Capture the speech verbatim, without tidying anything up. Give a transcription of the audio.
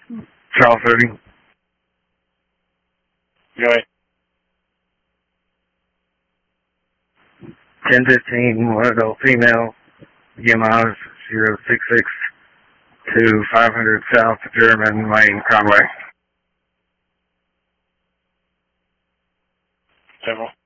Charles thirty. Go ahead. ten fifteen, one adult female, E M Is zero six six to five hundred South German Lane, Conway. Several.